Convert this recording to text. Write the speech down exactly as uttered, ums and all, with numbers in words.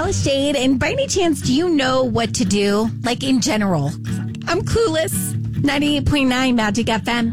Alice Jade. And by any chance, do you know what to do? Like in general? I'm clueless. ninety-eight point nine Magic F M.